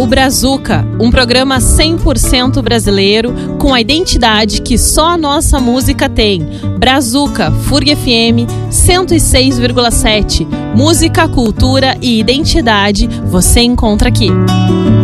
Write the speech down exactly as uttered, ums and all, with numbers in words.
o Brazuca, um programa cem por cento brasileiro com a identidade que só a nossa música tem. Brazuca, F U R G F M cento e seis vírgula sete. Música, cultura e identidade você encontra aqui.